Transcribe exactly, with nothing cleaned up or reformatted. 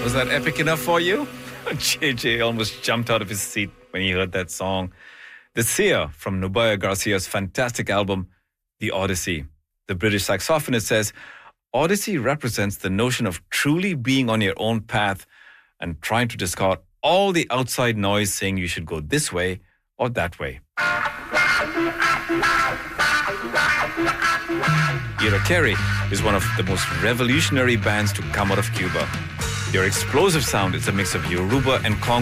Was that epic enough for you? J J almost jumped out of his seat when he heard that song. The Seer from Nubia Garcia's fantastic album, The Odyssey. The British saxophonist says, Odyssey represents the notion of truly being on your own path and trying to discard all the outside noise saying you should go this way or that way. Irakere is one of the most revolutionary bands to come out of Cuba. Their explosive sound is a mix of Yoruba and Congo